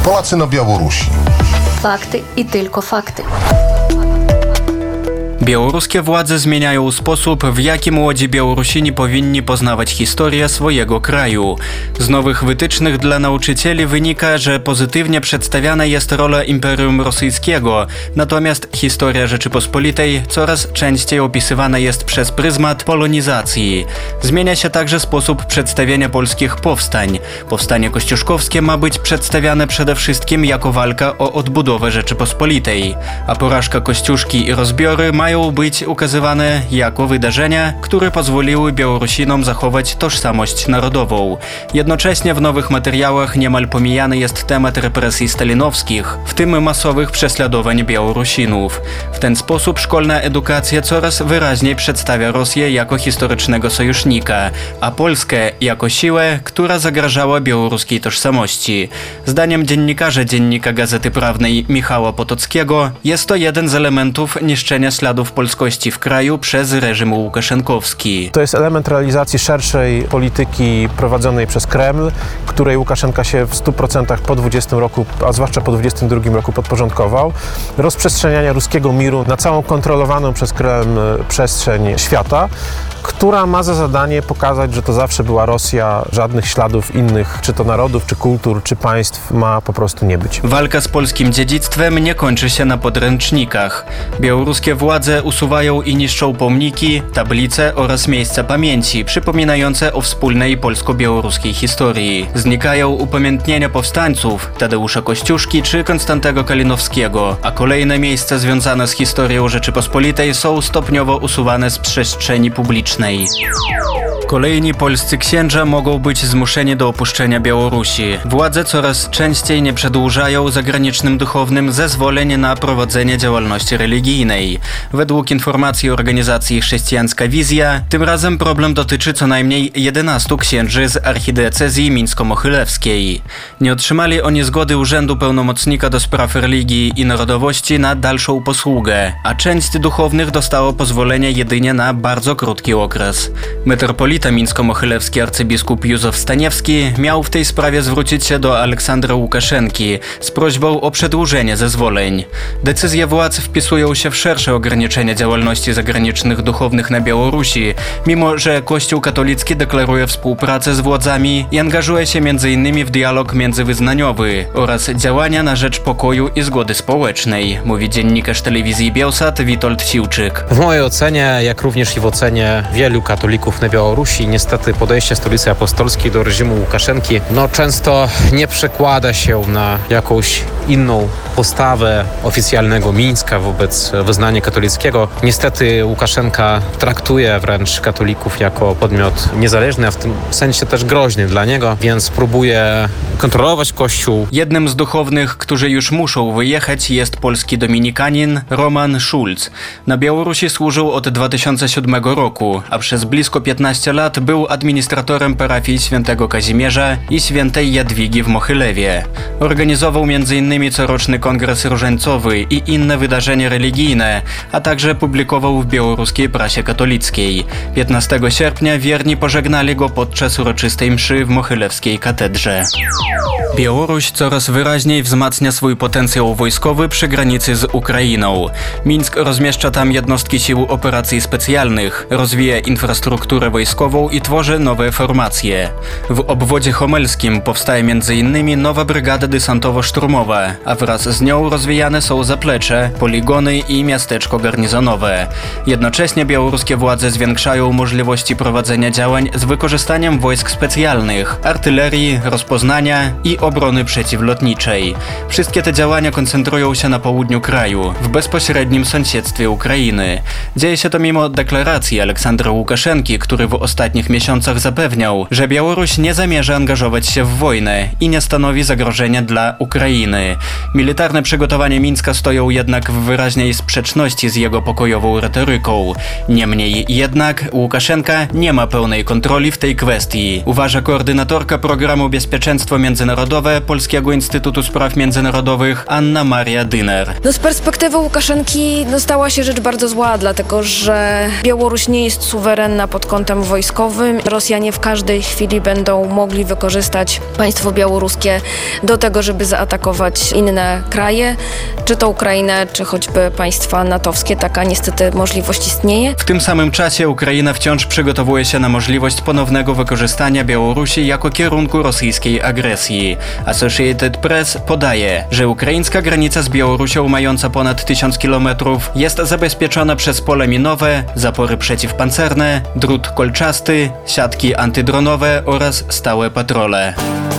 Polacy na Białorusi. Fakty i tylko fakty. Białoruskie władze zmieniają sposób, w jaki młodzi Białorusini powinni poznawać historię swojego kraju. Z nowych wytycznych dla nauczycieli wynika, że pozytywnie przedstawiana jest rola Imperium Rosyjskiego, natomiast historia Rzeczypospolitej coraz częściej opisywana jest przez pryzmat polonizacji. Zmienia się także sposób przedstawiania polskich powstań. Powstanie kościuszkowskie ma być przedstawiane przede wszystkim jako walka o odbudowę Rzeczypospolitej, a porażka Kościuszki i rozbiory mają być ukazywane jako wydarzenia, które pozwoliły Białorusinom zachować tożsamość narodową. Jednocześnie w nowych materiałach niemal pomijany jest temat represji stalinowskich, w tym masowych prześladowań Białorusinów. W ten sposób szkolna edukacja coraz wyraźniej przedstawia Rosję jako historycznego sojusznika, a Polskę jako siłę, która zagrażała białoruskiej tożsamości. Zdaniem dziennikarza Dziennika Gazety Prawnej Michała Potockiego jest to jeden z elementów niszczenia śladów polskości w kraju przez reżim łukaszenkowski. To jest element realizacji szerszej polityki prowadzonej przez Kreml, której Łukaszenka się w 100% po 20 roku, a zwłaszcza po 22 roku podporządkował. Rozprzestrzeniania ruskiego miru na całą kontrolowaną przez Kreml przestrzeń świata, która ma za zadanie pokazać, że to zawsze była Rosja, żadnych śladów innych, czy to narodów, czy kultur, czy państw ma po prostu nie być. Walka z polskim dziedzictwem nie kończy się na podręcznikach. Białoruskie władze usuwają i niszczą pomniki, tablice oraz miejsca pamięci przypominające o wspólnej polsko-białoruskiej historii. Znikają upamiętnienia powstańców Tadeusza Kościuszki czy Konstantego Kalinowskiego, a kolejne miejsca związane z historią Rzeczypospolitej są stopniowo usuwane z przestrzeni publicznej. Kolejni polscy księża mogą być zmuszeni do opuszczenia Białorusi. Władze coraz częściej nie przedłużają zagranicznym duchownym zezwoleń na prowadzenie działalności religijnej. Według informacji organizacji Chrześcijańska Wizja, tym razem problem dotyczy co najmniej 11 księży z archidiecezji mińsko-mochylewskiej. Nie otrzymali oni zgody Urzędu Pełnomocnika do Spraw Religii i Narodowości na dalszą posługę, a część duchownych dostało pozwolenie jedynie na bardzo krótki okres. Metropolita mińsko-mochylewski arcybiskup Józef Staniewski miał w tej sprawie zwrócić się do Aleksandra Łukaszenki z prośbą o przedłużenie zezwoleń. Decyzje władz wpisują się w szersze ograniczenia działalności zagranicznych duchownych na Białorusi, mimo że Kościół katolicki deklaruje współpracę z władzami i angażuje się m.in. w dialog międzywyznaniowy oraz działania na rzecz pokoju i zgody społecznej, mówi dziennikarz telewizji Bielsat Witold Siłczyk. W mojej ocenie, jak również i w ocenie wielu katolików na Białorusi, niestety podejście Stolicy Apostolskiej do reżimu Łukaszenki często nie przekłada się na jakąś inną postawę oficjalnego Mińska wobec wyznania katolickiego. Niestety Łukaszenka traktuje wręcz katolików jako podmiot niezależny, a w tym sensie też groźny dla niego, więc próbuje kontrolować Kościół. Jednym z duchownych, którzy już muszą wyjechać, jest polski dominikanin Roman Schulz. Na Białorusi służył od 2007 roku, a przez blisko 15 lat był administratorem parafii Świętego Kazimierza i Świętej Jadwigi w Mochylewie. Organizował m.in. coroczny kongres różańcowy i inne wydarzenia religijne, a także publikował w białoruskiej prasie katolickiej. 15 sierpnia wierni pożegnali go podczas uroczystej mszy w mochylewskiej katedrze. Białoruś coraz wyraźniej wzmacnia swój potencjał wojskowy przy granicy z Ukrainą. Mińsk rozmieszcza tam jednostki sił operacji specjalnych, rozwija infrastrukturę wojskową i tworzy nowe formacje. W obwodzie homelskim powstaje m.in. nowa brygada desantowo-szturmowa, a wraz z nią rozwijane są zaplecze, poligony i miasteczko garnizonowe. Jednocześnie białoruskie władze zwiększają możliwości prowadzenia działań z wykorzystaniem wojsk specjalnych, artylerii, rozpoznania i obrony przeciwlotniczej. Wszystkie te działania koncentrują się na południu kraju, w bezpośrednim sąsiedztwie Ukrainy. Dzieje się to mimo deklaracji Aleksandra Łukaszenki, który w ostatnich miesiącach zapewniał, że Białoruś nie zamierza angażować się w wojnę i nie stanowi zagrożenia dla Ukrainy. Militarne przygotowania Mińska stoją jednak w wyraźnej sprzeczności z jego pokojową retoryką. Niemniej jednak Łukaszenka nie ma pełnej kontroli w tej kwestii, uważa koordynatorka programu bezpieczeństwa międzynarodowe Polskiego Instytutu Spraw Międzynarodowych Anna Maria Dyner. Z perspektywy Łukaszenki stała się rzecz bardzo zła, dlatego że Białoruś nie jest suwerenna pod kątem wojskowym. Rosjanie w każdej chwili będą mogli wykorzystać państwo białoruskie do tego, żeby zaatakować inne kraje, czy to Ukrainę, czy choćby państwa natowskie. Taka niestety możliwość istnieje. W tym samym czasie Ukraina wciąż przygotowuje się na możliwość ponownego wykorzystania Białorusi jako kierunku rosyjskiej agresji. Associated Press podaje, że ukraińska granica z Białorusią mająca ponad 1000 km jest zabezpieczona przez pole minowe, zapory przeciwpancerne, drut kolczasty, siatki antydronowe oraz stałe patrole.